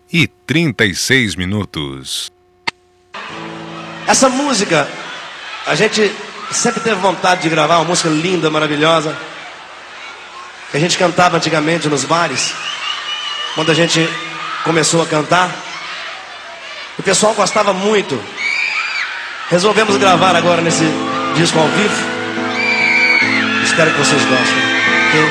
1h36. Essa música, a gente sempre teve vontade de gravar, uma música linda, maravilhosa, que a gente cantava antigamente nos bares. Quando a gente começou a cantar, o pessoal gostava muito. Resolvemos gravar agora nesse disco ao vivo. Espero que vocês gostem.